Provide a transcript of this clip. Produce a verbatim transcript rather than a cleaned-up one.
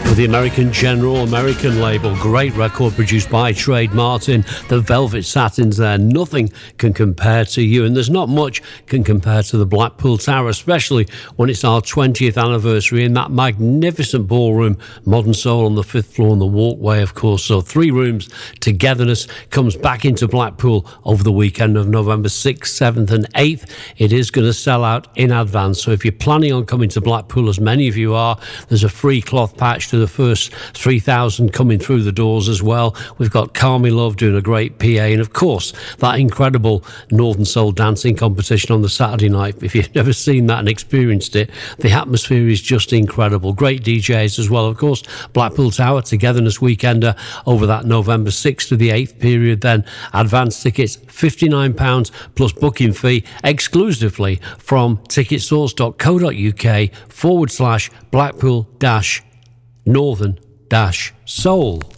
with the American General American label. Great record produced by Trade Martin. The Velvet Satins there. Nothing can compare to you, and there's not much can compare to the Blackpool Tower, especially when it's our twentieth anniversary in that magnificent ballroom. Modern Soul on the fifth floor and the walkway, of course. So three rooms. Togetherness comes back into Blackpool over the weekend of November sixth, seventh and eighth. It is going to sell out in advance. So if you're planning on coming to Blackpool, as many of you are, there's a free cloth patch to the first three thousand coming through the doors as well. We've got Carmi Love doing a great P A, and of course that incredible Northern Soul dancing competition on the Saturday night. If you've never seen that and experienced it, the atmosphere is just incredible. Great D Js as well, of course. Blackpool Tower Togetherness Weekender over that November sixth to the eighth period. Then advance tickets fifty-nine pounds plus booking fee exclusively from ticketsource.co.uk forward slash Blackpool dash Northern dash Soul.